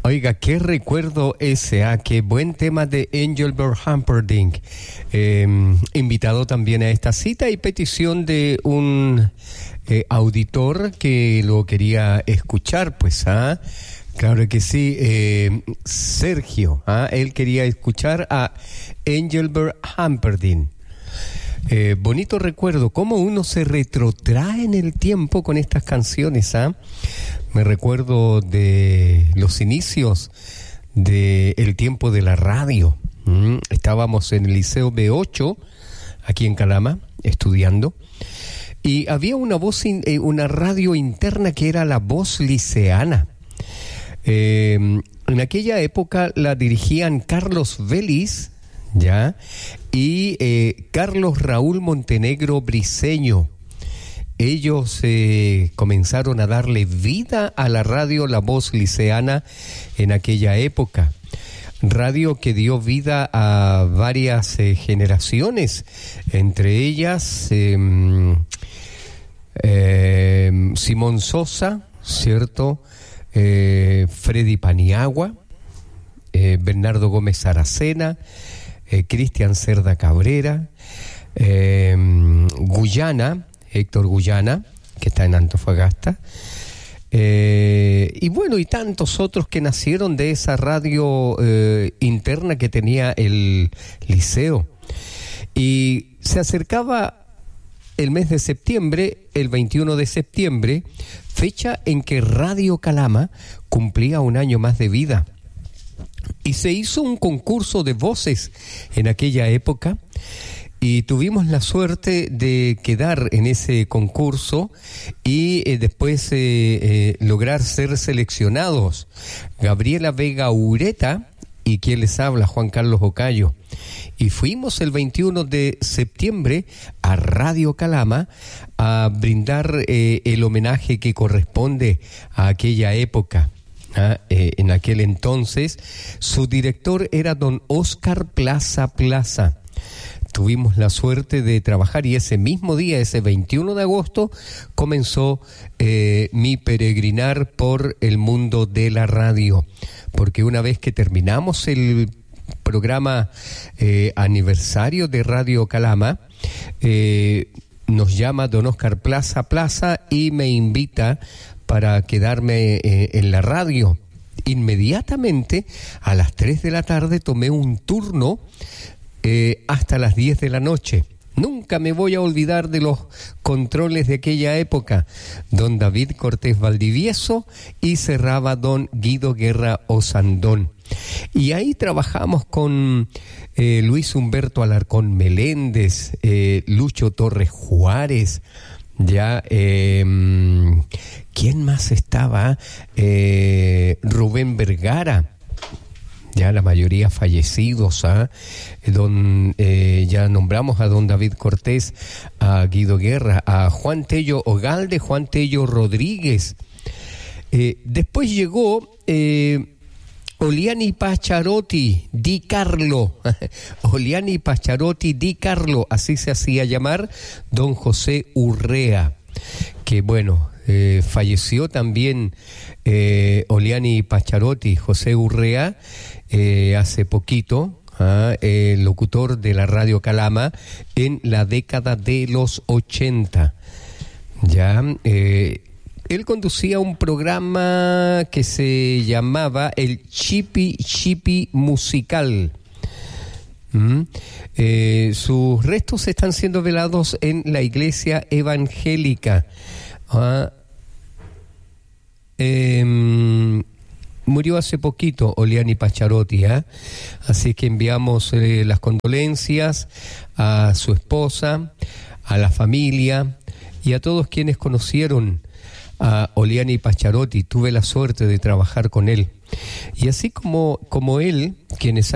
Oiga, qué recuerdo ese, qué buen tema de Engelbert Humperdinck, invitado también a esta cita y petición de un auditor que lo quería escuchar, pues, claro que sí, Sergio, él quería escuchar a Engelbert Humperdinck. Bonito recuerdo, cómo uno se retrotrae en el tiempo con estas canciones, Me recuerdo de los inicios del tiempo de la radio. Estábamos en el Liceo B8, aquí en Calama, estudiando, y había una voz, una radio interna que era la Voz Liceana. En aquella época la dirigían Carlos Vélez, ¿ya? Y Carlos Raúl Montenegro Briceño. Ellos comenzaron a darle vida a la radio La Voz Liceana en aquella época. Radio que dio vida a varias generaciones, entre ellas Simón Sosa, ¿cierto? Freddy Paniagua, Bernardo Gómez Aracena, Cristian Cerda Cabrera, Guyana, Héctor Guyana, que está en Antofagasta, y bueno, y tantos otros que nacieron de esa radio interna que tenía el liceo. Y se acercaba el mes de septiembre, el 21 de septiembre, fecha en que Radio Calama cumplía un año más de vida. Y se hizo un concurso de voces en aquella época y tuvimos la suerte de quedar en ese concurso y después lograr ser seleccionados. Gabriela Vega Ureta y quien les habla, Juan Carlos Ocayo. Y fuimos el 21 de septiembre a Radio Calama a brindar el homenaje que corresponde a aquella época. En aquel entonces su director era don Óscar Plaza. Tuvimos la suerte de trabajar y ese mismo día, ese 21 de agosto, comenzó mi peregrinar por el mundo de la radio, porque una vez que terminamos el programa aniversario de Radio Calama, nos llama don Óscar Plaza y me invita para quedarme en la radio. Inmediatamente, a las 3 de la tarde, tomé un turno hasta las 10 de la noche. Nunca me voy a olvidar de los controles de aquella época. Don David Cortés Valdivieso y cerraba don Guido Guerra Osandón. Y ahí trabajamos con Luis Humberto Alarcón Meléndez, Lucho Torres Juárez, ya, ¿quién más estaba? Rubén Vergara, ya la mayoría fallecidos, ya nombramos a don David Cortés, a Guido Guerra, a Juan Tello Ogalde, Juan Tello Rodríguez. Después llegó Oliani Pacharotti Di Carlo, Oliani Pacharotti Di Carlo, así se hacía llamar don José Urrea, que bueno, falleció también Oliani Pacharotti, José Urrea, hace poquito, el locutor de la Radio Calama en la década de los 80. Ya, él conducía un programa que se llamaba el Chipi Musical. Sus restos están siendo velados en la iglesia evangélica. Murió hace poquito Oliani Pacharotti, así que enviamos las condolencias a su esposa, a la familia y a todos quienes conocieron a Oliani Pacharotti. Tuve la suerte de trabajar con él. Y así como él, quienes